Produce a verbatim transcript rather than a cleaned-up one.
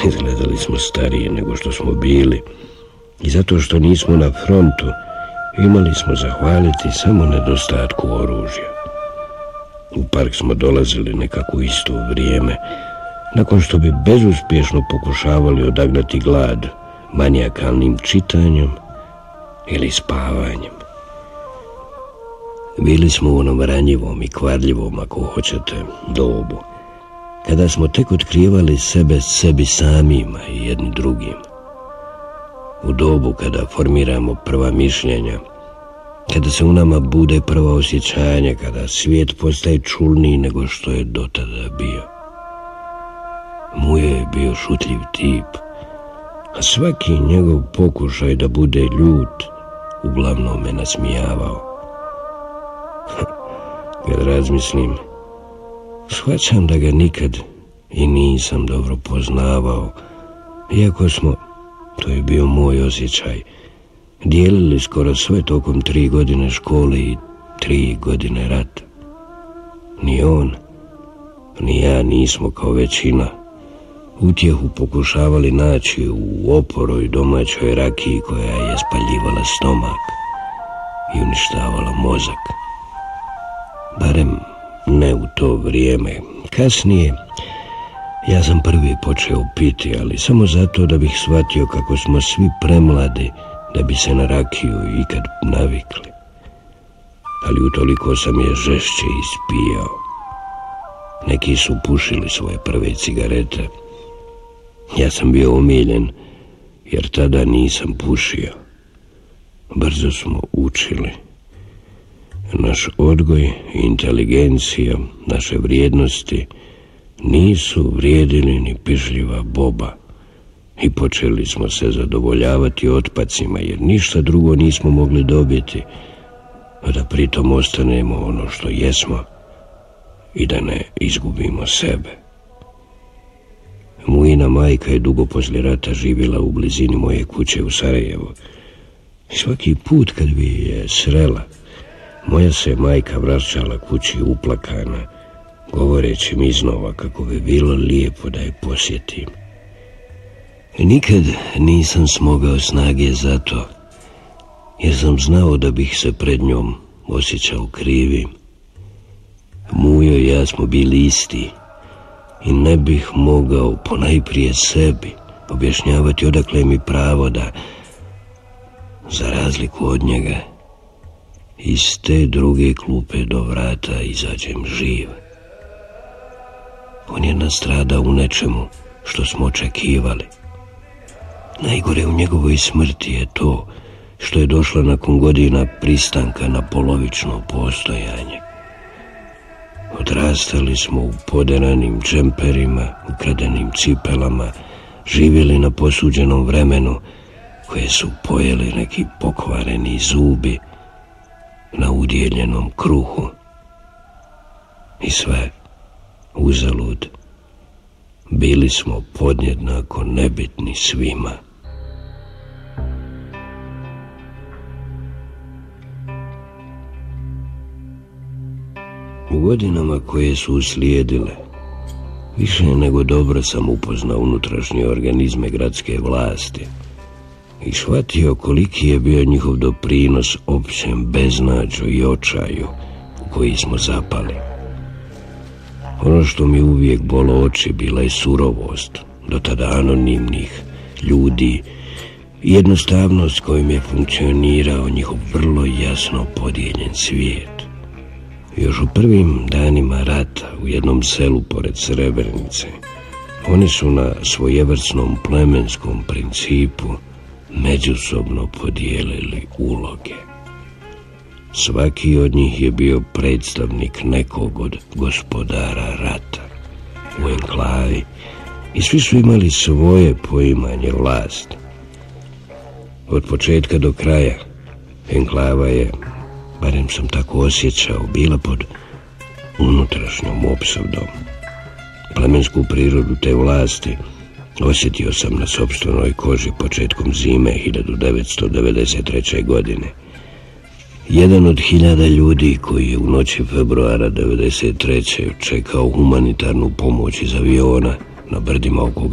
Izgledali smo starije nego što smo bili i zato što nismo na frontu imali smo zahvaliti samo nedostatku oružja. U park smo dolazili nekako isto vrijeme, nakon što bi bezuspješno pokušavali odagnati glad manijakalnim čitanjem ili spavanjem. Bili smo u onom ranjivom i kvarljivom, ako hoćete, dobu, kada smo tek otkrivali sebe sebi samima i jedni drugim. U dobu kada formiramo prva mišljenja, kada se u nama bude prva osjećanja, kada svijet postaje čulniji nego što je dotada bio. Mujo je bio šutljiv tip, a svaki njegov pokušaj da bude ljut uglavnom me nasmijavao. Kad razmislim, shvaćam da ga nikad i nisam dobro poznavao, iako smo, to je bio moj osjećaj, dijelili skoro sve tokom tri godine škole i tri godine rata. Ni on, ni ja nismo kao većina utjehu pokušavali naći u oporoj domaćoj rakiji koja je spaljivala stomak i uništavala mozak. Barem ne u to vrijeme. Kasnije ja sam prvi počeo piti, ali samo zato da bih shvatio kako smo svi premladi da bi se na rakiju ikad navikli. Ali utoliko sam je žešće ispijao. Neki su pušili svoje prve cigarete. Ja sam bio umiljen, jer tada nisam pušio. Brzo smo učili. Naš odgoj i inteligencija, naše vrijednosti nisu vrijedili ni pišljiva boba i počeli smo se zadovoljavati otpacima, jer ništa drugo nismo mogli dobiti, a da pritom ostanemo ono što jesmo i da ne izgubimo sebe. Mujina majka je dugo poslije rata živjela u blizini moje kuće u Sarajevu i svaki put kad bi je srela, moja se majka vraćala kući uplakana, govoreći mi iznova kako bi bilo lijepo da je posjetim. Nikad nisam smogao snage za to, jer sam znao da bih se pred njom osjećao krivim. Mujo i ja smo bili isti i ne bih mogao ponajprije sebi objašnjavati odakle mi pravo da, za razliku od njega, iz te druge klupe do vrata izađem živ. On je nastradao u nečemu što smo očekivali. Najgore u njegovoj smrti je to što je došla nakon godina pristanka na polovično postojanje. Odrastali smo u poderanim džemperima, ukradenim cipelama, živjeli na posuđenom vremenu koje su pojeli neki pokvareni zubi na udjeljenom kruhu. I sve uzalud. Bili smo podjednako nebitni svima. U godinama koje su uslijedile, više nego dobro sam upoznao unutrašnje organizme gradske vlasti i shvatio koliki je bio njihov doprinos općem beznađu i očaju u koji smo zapali. Ono što mi uvijek bolo oči bila je surovost do tada anonimnih ljudi i jednostavnost kojim je funkcionirao njihov vrlo jasno podijeljen svijet. Još u prvim danima rata u jednom selu pored Srebrenice oni su na svojevrsnom plemenskom principu međusobno podijelili uloge. Svaki od njih je bio predstavnik nekog od gospodara rata u enklavi i svi su imali svoje poimanje vlasti. Od početka do kraja enklava je, barem sam tako osjećao, bila pod unutrašnjom opsadom. Plemensku prirodu te vlasti osjetio sam na sopstvenoj koži početkom zime hiljadu devetsto devedeset treće. godine. Jedan od hiljada ljudi koji je u noći februara devedeset treće čekao humanitarnu pomoć iz aviona na brdima oko